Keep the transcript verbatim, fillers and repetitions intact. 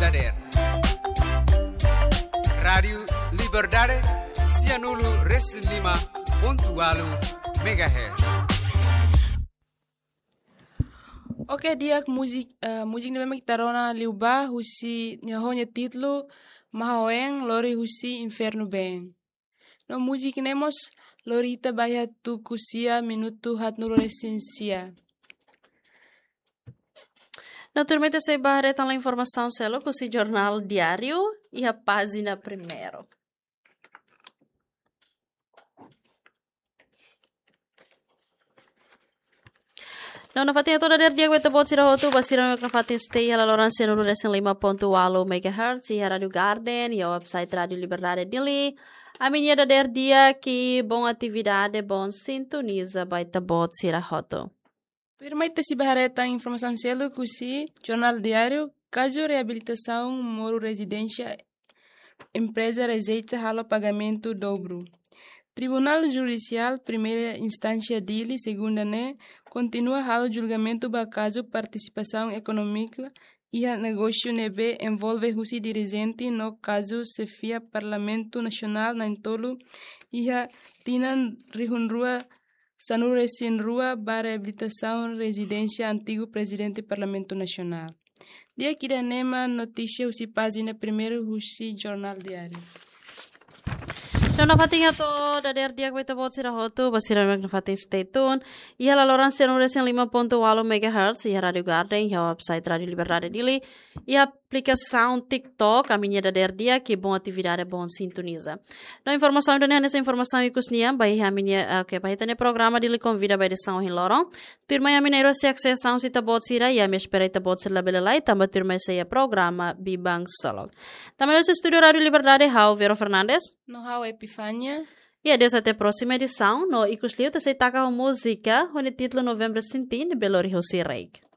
Dader. Radio Liberdade Cianulu Reslima Pontualu Megahertz. Oke, dia musik uh, musik ni memang tarona liuba husi nyahonya titlo Mahaweng lori husi Inferno Bang. No musik nemos lorita baya tu kusia minuto hat nulorescencia. Naturalmente, se barreta a informação selo com o jornal diário e a página primeiro. Não, na fatinha toda dia que eu tirar outro, basira no fatinha stay a Lourenço no Resen Lima ponto alo megahertz e a Radio Garden e a website Radio Liberdade Dili. A minha da der dia que bom atividade, bom sintoniza baita bot sira hoto. Turma ita si barreta informação selo com si jornal diário, caso reabilitação moro residência, empresa rejeita halo pagamento dobro. Tribunal Judicial, primeira instância dele, segunda né, continua halo julgamento ba caso participação econômica e a negócio nebe envolve husi dirigente no caso se fia Parlamento Nacional na entolo e a tinan rihunrua sanure sin rua ba reabilitação residência antigo presidente Parlamento Nacional. Dia que nema notícia husi página primeiro husi jornal diário. Então, na fatinha toda der dia que vai ter bot sira hoto, basira na fatinha stay tuned. E a Lourenço no Resen Lima ponto alo megahertz e a Radio Garden e a website Radio Liberdade Dili e a aplicação TikTok, a minha da der dia que bom atividade bom sintoniza. Na informação do nessa informação e kusnia, vai a minha que vai ter programa Dili convida by edição em Loron. Turma a mineiro se acessão se tabot sira e a minha espera tabot sira belelai, tamba turma se a programa Bibang Solog. Também no estúdio Radio Liberdade How Vero Fernandes. No How Epifania. E adeus até a próxima edição. No Icusliu, te aceita a música, onde o título Novembro Sinti, de Belo Horizonte Reik.